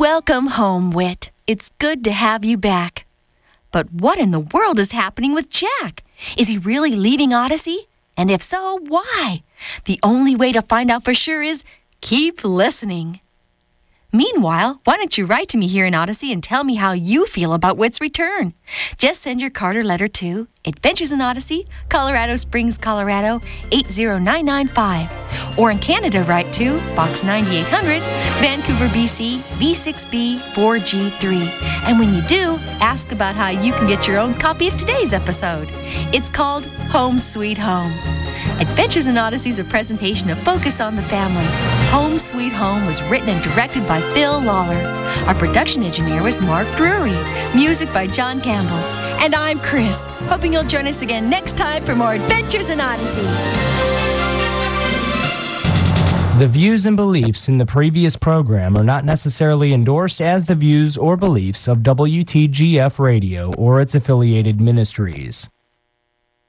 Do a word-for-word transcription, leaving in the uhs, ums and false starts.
Welcome home, Whit. It's good to have you back. But what in the world is happening with Jack? Is he really leaving Odyssey? And if so, why? The only way to find out for sure is keep listening. Meanwhile, why don't you write to me here in Odyssey and tell me how you feel about Whit's return? Just send your card or letter to Adventures in Odyssey, Colorado Springs, Colorado, eight zero nine nine five. Or in Canada, write to Box ninety-eight hundred, Vancouver, B C, V six B four G three. And when you do, ask about how you can get your own copy of today's episode. It's called Home Sweet Home. Adventures in Odyssey is a presentation of Focus on the Family. Home Sweet Home was written and directed by Phil Lawler. Our production engineer was Mark Drury. Music by John Campbell. And I'm Chris, hoping you'll join us again next time for more Adventures in Odyssey. The views and beliefs in the previous program are not necessarily endorsed as the views or beliefs of W T G F Radio or its affiliated ministries.